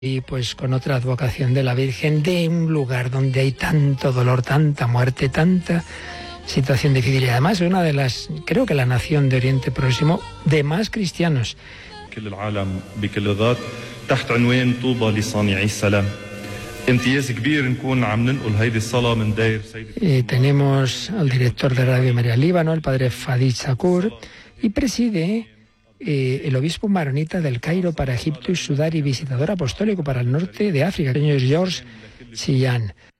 Y pues con otra advocación de la Virgen, de un lugar donde hay tanto dolor, tanta muerte, tanta situación difícil, y además una de las, creo que la nación de Oriente Próximo de más cristianos. Tenemos al director de Radio María Líbano, el padre Fadil Shakur, y preside el obispo maronita del Cairo para Egipto y Sudán y visitador apostólico para el norte de África, el señor George Chillán.